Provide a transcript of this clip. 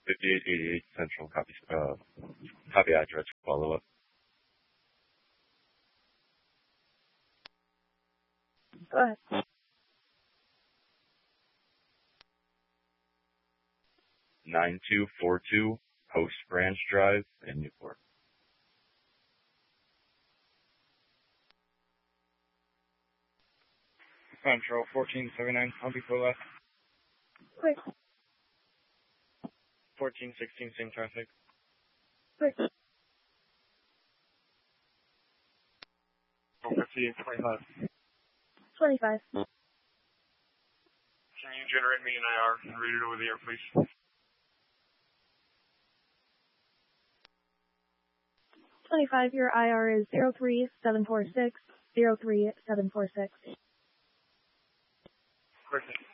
5888 Central, copy address, follow up. Go ahead. 9242 Post Branch Drive in Newport. Central 1479, Home Depot left. Quick. 1416, same traffic. Quick. 25. 25. Can you generate me an IR and read it over the air, please? 25, your IR is 03746, 03746. Perfect.